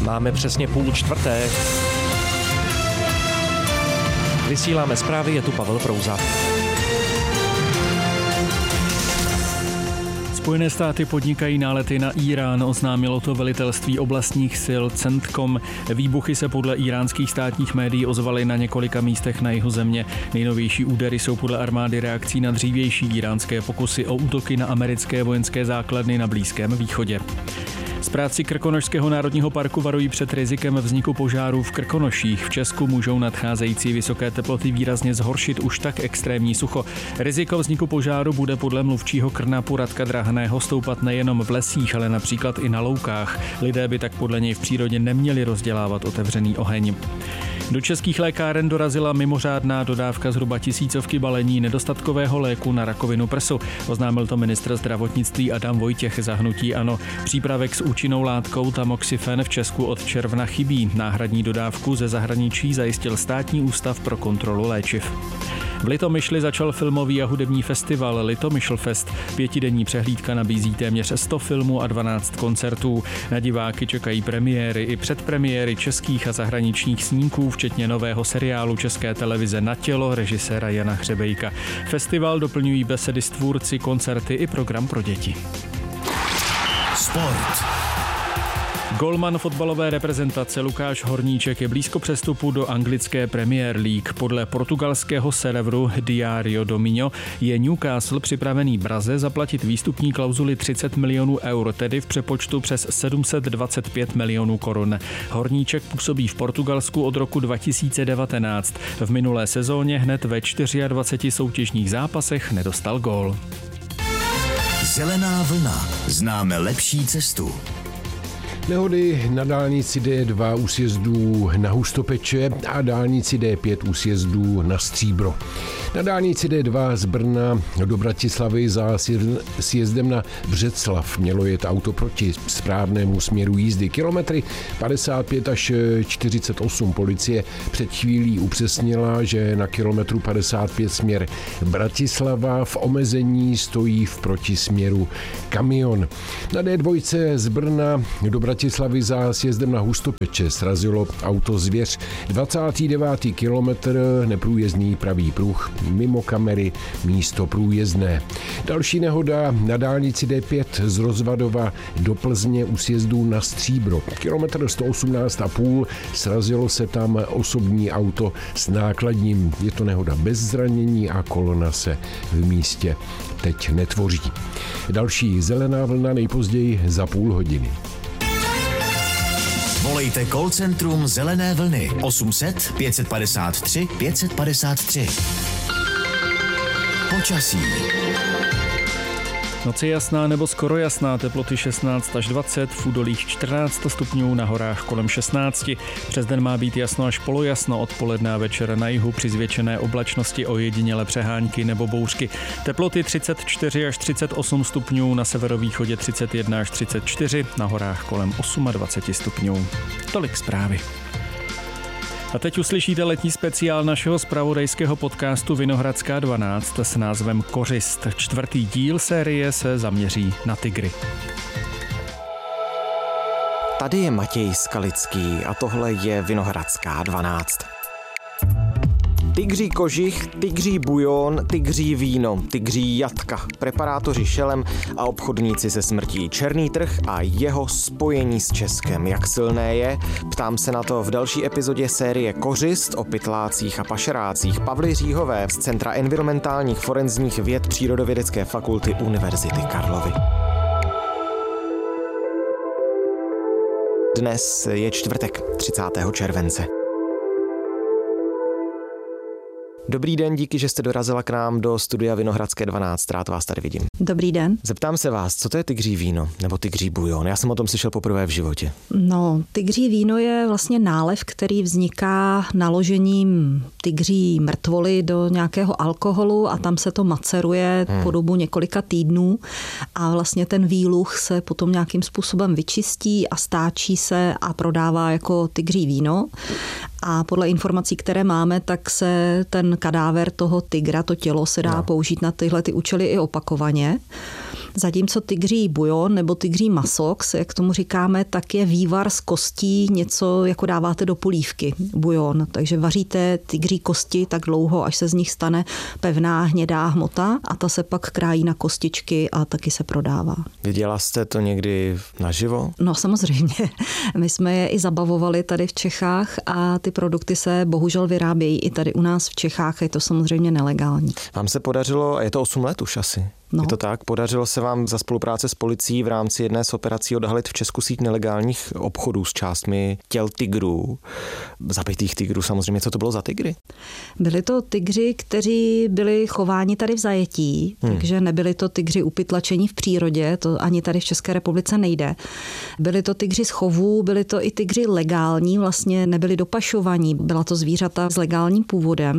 Máme přesně 3:30. Vysíláme zprávy, je tu Pavel Prouza. Spojené státy podnikají nálety na Írán, oznámilo to velitelství oblastních sil CENTCOM. Výbuchy se podle íránských státních médií ozvaly na několika místech na jihu země. Nejnovější údery jsou podle armády reakcí na dřívější íránské pokusy o útoky na americké vojenské základny na Blízkém východě. Správci Krkonošského národního parku varují před rizikem vzniku požárů v Krkonoších. V Česku můžou nadcházející vysoké teploty výrazně zhoršit už tak extrémní sucho. Riziko vzniku požáru bude podle mluvčího KRNAPu Radka Drahného stoupat nejenom v lesích, ale například i na loukách. Lidé by tak podle něj v přírodě neměli rozdělávat otevřený oheň. Do českých lékáren dorazila mimořádná dodávka zhruba 1000 balení nedostatkového léku na rakovinu prsu. Oznámil to ministr zdravotnictví Adam Vojtěch za hnutí ANO. Přípravek s účinnou látkou tamoxifen v Česku od června chybí. Náhradní dodávku ze zahraničí zajistil Státní ústav pro kontrolu léčiv. V Litomyšli začal filmový a hudební festival Litomyšlfest. 5denní přehlídka nabízí téměř 100 filmů a 12 koncertů. Na diváky čekají premiéry i předpremiéry českých a zahraničních snímků, včetně nového seriálu České televize Na tělo režiséra Jana Hřebejka. Festival doplňují besedy s tvůrci, koncerty i program pro děti. Sport. Golman fotbalové reprezentace Lukáš Horníček je blízko přestupu do anglické Premier League. Podle portugalského serveru Diario do Minho je Newcastle připravený Braze zaplatit výstupní klauzuli 30 milionů eur, tedy v přepočtu přes 725 milionů korun. Horníček působí v Portugalsku od roku 2019. V minulé sezóně hned ve 24 soutěžních zápasech nedostal gól. Zelená vlna. Známe lepší cestu. Nehody na dálnici D2 u sjezdů na Hustopeče a dálnici D5 u sjezdů na Stříbro. Na dálnici D2 z Brna do Bratislavy za sjezdem na Břeclav mělo jet auto proti správnému směru jízdy. Kilometry 55 až 48. Policie před chvílí upřesnila, že na kilometru 55 směr Bratislava v omezení stojí v protisměru kamion. Na D2 z Brna do Bratislavy za sjezdem na Hustopeče srazilo auto Zvěř. 29. kilometr neprůjezdný pravý pruh, mimo kamery, místo průjezdné. Další nehoda na dálnici D5 z Rozvadova do Plzně u sjezdu na Stříbro. Kilometr 118,5, srazilo se tam osobní auto s nákladním. Je to nehoda bez zranění a kolona se v místě teď netvoří. Další zelená vlna nejpozději za půl hodiny. Volejte call centrum Zelené vlny 800 553 553. Počasí. Noc je jasná nebo skoro jasná, teploty 16 až 20, v údolích 14 stupňů, na horách kolem 16. Přes den má být jasno až polojasno, odpoledne a večer na jihu při zvětšené oblačnosti ojedinělé přehánky nebo bouřky. Teploty 34 až 38 stupňů, na severovýchodě 31 až 34, na horách kolem 28 stupňů. Tolik zprávy. A teď uslyšíte letní speciál našeho zpravodajského podcastu Vinohradská 12 s názvem Kořist. 4. díl série se zaměří na tygry. Tady je Matěj Skalický a tohle je Vinohradská 12. Tygří kožich, tygří bujon, tygří víno, tygří jatka, preparátoři šelem a obchodníci se smrtí. Černý trh a jeho spojení s Českem. Jak silné je? Ptám se na to v další epizodě série Kořist o pytlácích a pašerácích Pavly Říhové z Centra environmentálních forenzních věd Přírodovědecké fakulty Univerzity Karlovy. Dnes je čtvrtek, 30. července. Dobrý den, díky, že jste dorazila k nám do studia Vinohradské 12. Rád vás tady vidím. Dobrý den. Zeptám se vás, co to je tygří víno nebo tygří bujon? Já jsem o tom slyšel poprvé v životě. No, tygří víno je vlastně nálev, který vzniká naložením tygří mrtvoly do nějakého alkoholu a tam se to maceruje po dobu několika týdnů a vlastně ten výluch se potom nějakým způsobem vyčistí a stáčí se a prodává jako tygří víno. A podle informací, které máme, tak se ten kadáver toho tygra, to tělo se dá použít na tyhle ty účely i opakovaně. Zatímco tygří bujon nebo tygří masox, jak tomu říkáme, tak je vývar z kostí, něco jako dáváte do polívky, bujon. Takže vaříte tygří kosti tak dlouho, až se z nich stane pevná hnědá hmota a ta se pak krájí na kostičky a taky se prodává. Viděla jste to někdy naživo? No samozřejmě. My jsme je i zabavovali tady v Čechách a ty produkty se bohužel vyrábějí i tady u nás v Čechách. Je to samozřejmě nelegální. Vám se podařilo, a je to 8 let už asi, No. je to tak? Podařilo se vám za spolupráce s policií v rámci jedné z operací odhalit v Česku síť nelegálních obchodů s částmi těl tygrů, zabitých tygrů samozřejmě. Co to bylo za tygry? Byli to tygři, kteří byli chováni tady v zajetí, takže nebyli to tygři upytlačení v přírodě, to ani tady v České republice nejde. Byli to tygři z chovů, byli to i tygři legální, vlastně nebyli dopašovaní, byla to zvířata s legálním původem,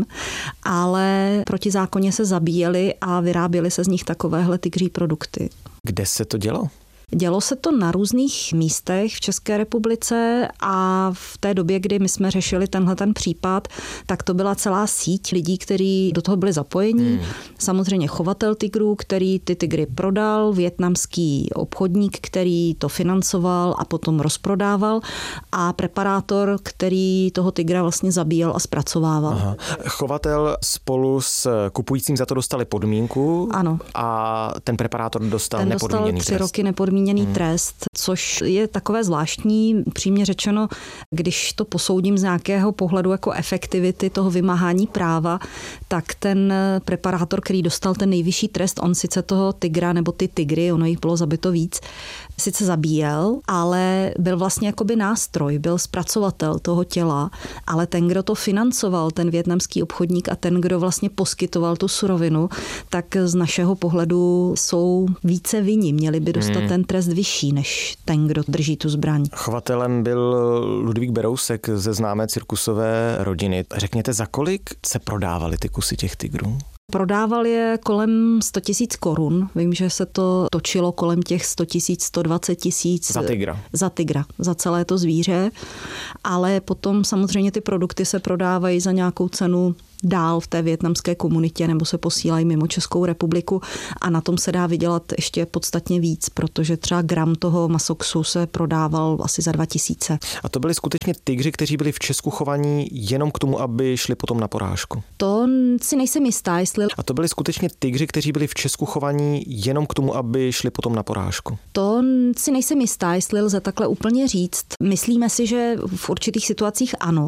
ale protizákonně se zabíjeli a vyráběly se z nich takovéhle tygří produkty. Kde se to dělo? Dělo se to na různých místech v České republice a v té době, kdy my jsme řešili tenhle případ, tak to byla celá síť lidí, kteří do toho byli zapojení. Samozřejmě chovatel tygrů, který ty tygry prodal, vietnamský obchodník, který to financoval a potom rozprodával a preparátor, který toho tygra vlastně zabíjel a zpracovával. Aha. Chovatel spolu s kupujícím za to dostali podmínku. Ano. A ten preparátor dostal Ten nepodmíněný dostal 3 trest. roky nepodmíněný trest, což je takové zvláštní, přímě řečeno, když to posoudím z nějakého pohledu jako efektivity toho vymáhání práva, tak ten preparátor, který dostal ten nejvyšší trest, on sice toho tygra nebo ty tygry, ono jich bylo zabito víc, sice zabíjel, ale byl vlastně jakoby nástroj, byl zpracovatel toho těla, ale ten, kdo to financoval, ten vietnamský obchodník a ten, kdo vlastně poskytoval tu surovinu, tak z našeho pohledu jsou více vinni, měli by dostat ten trest vyšší než ten, kdo drží tu zbraň. Chovatelem byl Ludvík Berousek ze známé cirkusové rodiny. Řekněte, za kolik se prodávaly ty kusy těch tygrů? Prodával je kolem 100 000 korun. Vím, že se to točilo kolem těch 100 000, 120 000. Za tygra. Za tygra, za celé to zvíře. Ale potom samozřejmě ty produkty se prodávají za nějakou cenu dál v té vietnamské komunitě nebo se posílají mimo Českou republiku a na tom se dá vydělat ještě podstatně víc, protože třeba gram toho masoxu se prodával asi za 2000. A to byli skutečně tygři, kteří byli v Česku chovaní jenom k tomu, aby šli potom na porážku? To si nejsem jistá, jestli... A to byli skutečně tygři, kteří byli v Česku chovaní jenom k tomu, aby šli potom na porážku? To si nejsem jistá, jestli lze takhle úplně říct. Myslíme si, že v určitých situacích ano,